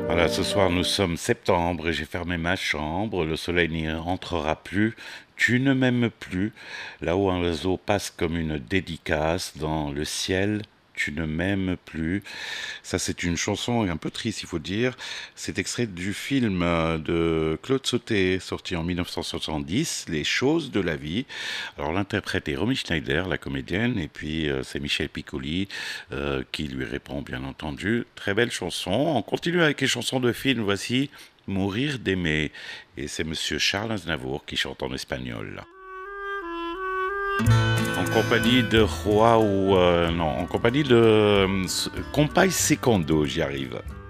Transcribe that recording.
Voilà, ce soir nous sommes septembre et j'ai fermé ma chambre, le soleil n'y rentrera plus, tu ne m'aimes plus, là-haut un oiseau passe comme une dédicace dans le ciel, tu ne m'aimes plus. Ça c'est une chanson un peu triste il faut dire, c'est extrait du film de Claude Sautet sorti en 1970, Les choses de la vie. Alors l'interprète est Romy Schneider, la comédienne, et puis c'est Michel Piccoli qui lui répond bien entendu. Très belle chanson. On continue avec les chansons de film. Voici Mourir d'aimer. Et c'est Monsieur Charles Aznavour qui chante en espagnol. En compagnie de Roi ou... non, en compagnie de Compay Secondo, j'y arrive.